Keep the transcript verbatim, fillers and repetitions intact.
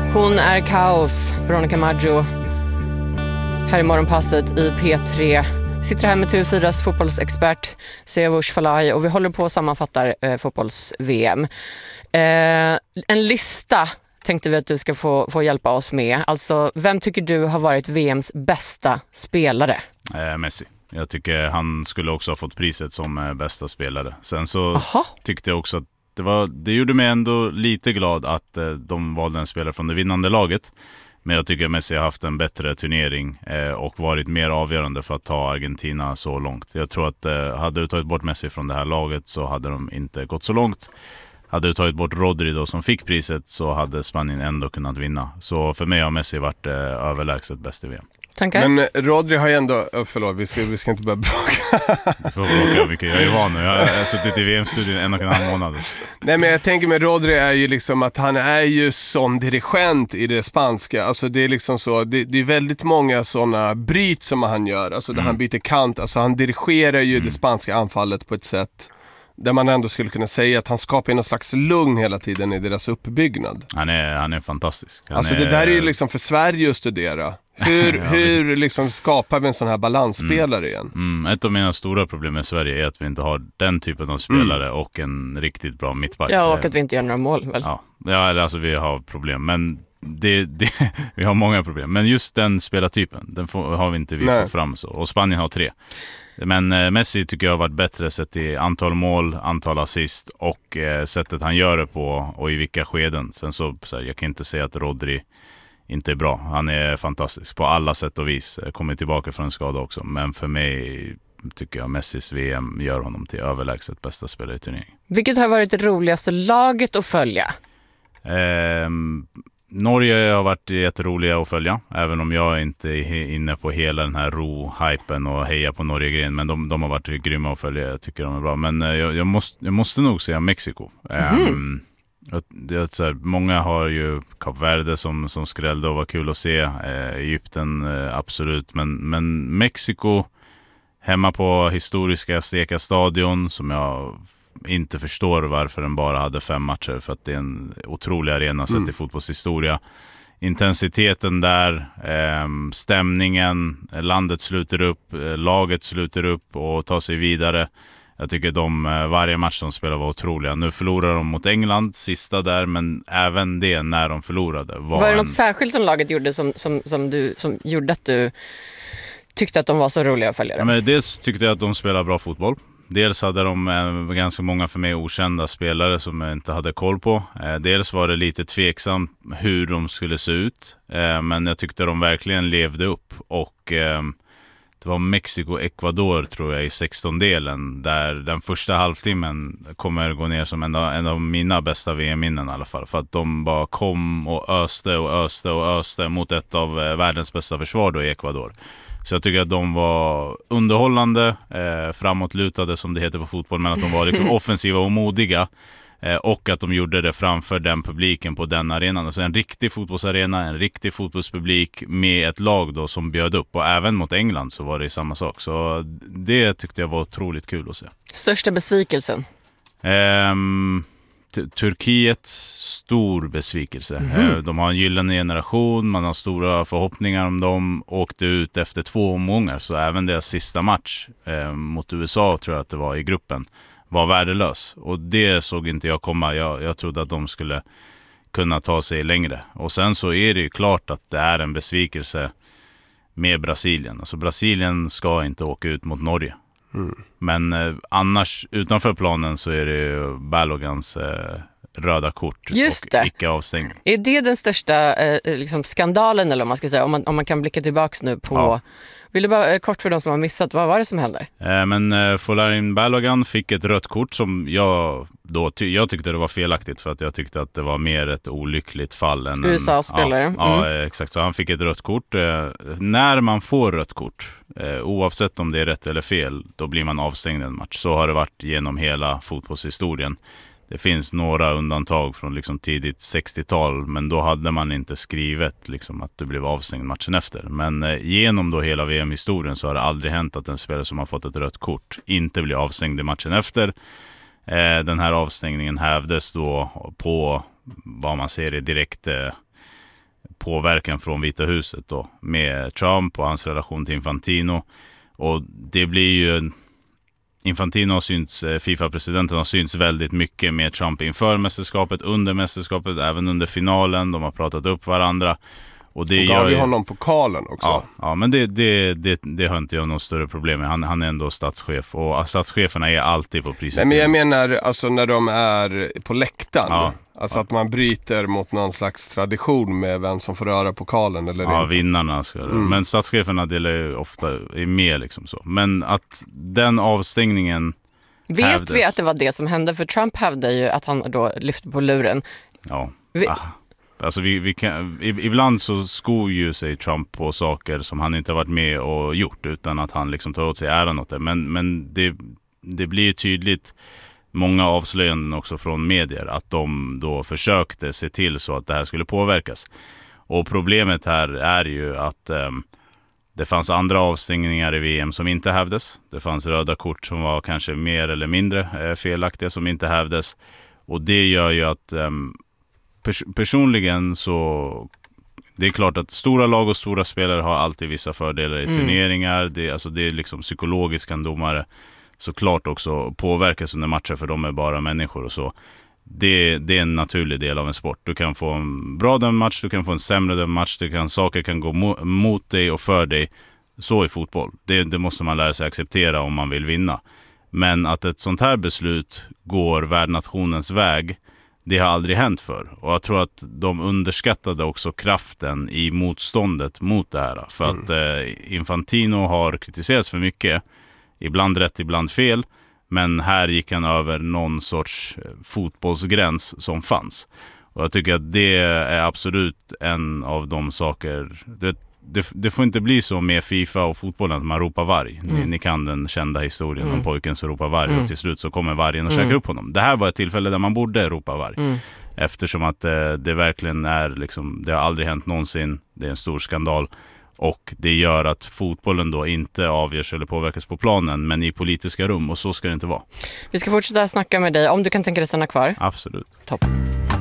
Hon är kaos, Veronica Maggio. Här i morgonpasset i P tre. Sitter här med T V fyras fotbollsexpert Siavush Falai och vi håller på att sammanfatta eh, fotbolls-V M. Eh, en lista tänkte vi att du ska få, få hjälpa oss med. Alltså, vem tycker du har varit V M:s bästa spelare? Eh, Messi. Jag tycker han skulle också ha fått priset som eh, bästa spelare. Sen så Aha. tyckte jag också att det, var, det gjorde mig ändå lite glad att eh, de valde en spelare från det vinnande laget. Men jag tycker att Messi har haft en bättre turnering eh, och varit mer avgörande för att ta Argentina så långt. Jag tror att eh, hade du tagit bort Messi från det här laget så hade de inte gått så långt. Hade du tagit bort Rodri då som fick priset så hade Spanien ändå kunnat vinna. Så för mig har Messi varit eh, överlägset bäst i V M. Tankar? Men Rodri har ju ändå... Förlåt, vi ska, vi ska inte börja bråka. Du får bråka mycket. Jag är van nu. Jag har suttit i V M-studion en och en halv månad. Nej, men jag tänker med Rodri är ju liksom att han är ju som dirigent i det spanska. Alltså det är liksom så... Det, det är väldigt många sådana bryt som han gör. Alltså där mm. han byter kant. Alltså han dirigerar ju mm. det spanska anfallet på ett sätt... Där man ändå skulle kunna säga att han skapar någon slags lugn hela tiden i deras uppbyggnad. Han är, han är fantastisk. Han alltså är... det där är ju liksom för Sverige att studera. Hur, ja, hur liksom skapar vi en sån här balansspelare mm. igen? Mm. Ett av mina stora problem med Sverige är att vi inte har den typen av spelare mm. och en riktigt bra mittback. Ja, och att vi inte gör några mål väl? Ja, ja alltså vi har problem. Men det, det, vi har många problem. Men just den spelartypen, den får, har vi inte vi fått fram så. Och Spanien har tre. Men eh, Messi tycker jag har varit bättre sett i antal mål, antal assist och eh, sättet han gör det på och i vilka skeden. Sen så, så här, jag kan inte säga att Rodri inte är bra. Han är fantastisk på alla sätt och vis. Kommer tillbaka från en skada också. Men för mig tycker jag Messis V M gör honom till överlägset bästa spelare i turneringen. Vilket har varit det roligaste laget att följa? Eh, Norge har varit jätteroliga att följa, även om jag inte är inne på hela den här ro-hypen och heja på Norge-grejen, men de, de har varit grymma att följa, jag tycker de är bra. Men jag, jag, måste, jag måste nog säga Mexiko. Mm. Um, jag, så här, många har ju Kap Verde som, som skrällde och var kul att se, eh, Egypten eh, absolut, men, men Mexiko hemma på historiska Azteca stadion som jag inte förstår varför den bara hade fem matcher, för att det är en otrolig arena sett mm. i fotbollshistoria. Intensiteten där, eh, stämningen, landet sluter upp, eh, laget sluter upp och tar sig vidare. Jag tycker de, eh, varje match de spelar var otroliga. Nu förlorar de mot England, sista där, men även det när de förlorade. Var, var det en... något särskilt som laget gjorde som, som, som, du, som gjorde att du tyckte att de var så roliga att följa? Ja, men dels tyckte jag att de spelar bra fotboll. Dels hade de eh, ganska många för mig okända spelare som jag inte hade koll på. Eh, dels var det lite tveksamt hur de skulle se ut. Eh, men jag tyckte de verkligen levde upp. Och eh, det var Mexiko-Ecuador tror jag i sextondelen. Där den första halvtimmen kommer gå ner som en av, en av mina bästa V M-minnen i alla fall. För att de bara kom och öste och öste och öste mot ett av eh, världens bästa försvar då i Ecuador. Så jag tycker att de var underhållande, eh, framåtlutade som det heter på fotboll, men att de var liksom offensiva och modiga eh, och att de gjorde det framför den publiken på den arenan. Alltså en riktig fotbollsarena, en riktig fotbollspublik med ett lag då som bjöd upp, och även mot England så var det samma sak. Så det tyckte jag var otroligt kul att se. Största besvikelsen? Ehm... Turkiet, stor besvikelse. Mm. De har en gyllene generation, man har stora förhoppningar om dem, åkte ut efter två omgångar, så även deras sista match eh, mot U S A tror jag att det var i gruppen var värdelös, och det såg inte jag komma. Jag, jag trodde att de skulle kunna ta sig längre, och sen så är det ju klart att det är en besvikelse med Brasilien. Alltså Brasilien ska inte åka ut mot Norge. Mm. Men eh, annars utanför planen så är det ju Balogans eh, röda kort. Just och det. icke-avstängning. Är det den största eh, liksom skandalen, eller om man ska säga, om man, om man kan blicka tillbaks nu på... Ja. Vill du bara eh, kort för de som har missat, vad var det som hände? Eh, men eh, Folarin Balogan fick ett rött kort som jag då ty- jag tyckte det var felaktigt, för att jag tyckte att det var mer ett olyckligt fall än U S A-spelare. Ja, mm. ja, exakt. Så han fick ett rött kort. Eh, när man får rött kort, eh, oavsett om det är rätt eller fel, då blir man avstängd en match. Så har det varit genom hela fotbollshistorien. Det finns några undantag från liksom tidigt sextiotal, men då hade man inte skrivit liksom att du blev avstängd matchen efter. Men eh, genom då hela V M-historien så har det aldrig hänt att en spelare som har fått ett rött kort inte blir avstängd i matchen efter. Eh, den här avstängningen hävdes då på vad man ser i direkt eh, påverkan från Vita huset då, med Trump och hans relation till Infantino. Och det blir ju... Infantino har synts, FIFA-presidenten har synts väldigt mycket med Trump inför mästerskapet, under mästerskapet, även under finalen. De har pratat upp varandra. Och det och gav ju ju honom pokalen också. Ja, ja men det, det, det, det har inte jag någon större problem med. Han, han är ändå statschef och statscheferna är alltid på priset. Nej, men jag menar alltså när de är på läktaren. Ja. Alltså att man bryter mot någon slags tradition med vem som får röra pokalen eller Ja, inte. vinnarna ska det. Mm. Men statscheferna delar ju ofta är med liksom så. Men att den avstängningen Vet hävdes. vi att det var det som hände? För Trump hävdade ju att han då lyfte på luren. Ja. Vi... Ah. Alltså vi, vi kan, ibland så skor ju sig Trump på saker som han inte har varit med och gjort utan att han liksom tar åt sig äran åt det. Men, men det, det blir ju tydligt många avslöjanden också från medier att de då försökte se till så att det här skulle påverkas. Och problemet här är ju att eh, det fanns andra avstängningar i V M som inte hävdes. Det fanns röda kort som var kanske mer eller mindre eh, felaktiga som inte hävdes. Och det gör ju att eh, pers- personligen så... Det är klart att stora lag och stora spelare har alltid vissa fördelar i Mm. turneringar. Det, alltså det är liksom psykologiskt kan domare såklart också påverkas under matcher för de är bara människor och så. Det, det är en naturlig del av en sport. Du kan få en bra dömmatch, du kan få en sämre dömmatch, du kan, saker kan gå mo- mot dig och för dig. Så i fotboll. Det, det måste man lära sig acceptera om man vill vinna. Men att ett sånt här beslut går värdnationens väg, det har aldrig hänt för. Och jag tror att de underskattade också kraften i motståndet mot det här. För mm. att eh, Infantino har kritiserats för mycket. Ibland rätt, ibland fel. Men här gick han över någon sorts fotbollsgräns som fanns. Och jag tycker att det är absolut en av de saker... Det, det, det får inte bli så med FIFA och fotbollen att man ropar varg. Mm. Ni, ni kan den kända historien mm. om pojken som ropar varg mm. och till slut så kommer vargen och mm. käkar upp honom. Det här var ett tillfälle där man borde ropa varg. Mm. Eftersom att det, det verkligen är... Liksom, det har aldrig hänt någonsin. Det är en stor skandal. Och det gör att fotbollen då inte avgörs eller påverkas på planen men i politiska rum, och så ska det inte vara. Vi ska fortsätta snacka med dig om du kan tänka dig stanna kvar. Absolut. Topp.